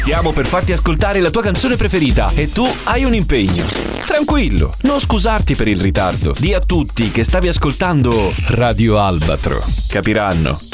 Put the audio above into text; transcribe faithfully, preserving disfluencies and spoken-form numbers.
Stiamo per farti ascoltare la tua canzone preferita e tu hai un impegno. Tranquillo, non scusarti per il ritardo. Di a tutti che stavi ascoltando Radio Albatro. Capiranno